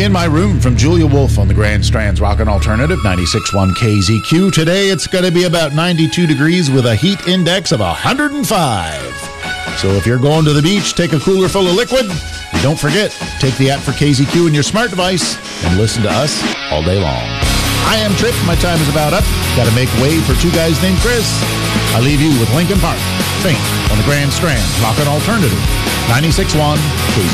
In My Room from Julia Wolf on the Grand Strand's Rockin' Alternative, 96.1 KZQ. Today it's going to be about 92 degrees with a heat index of 105. So if you're going to the beach, take a cooler full of liquid. And don't forget, take the app for KZQ in your smart device and listen to us all day long. I am Trip. My time is about up. Got to make way for two guys named Chris. I leave you with Linkin Park, Faint on the Grand Strand, Rockin' Alternative, 96.1 KZQ.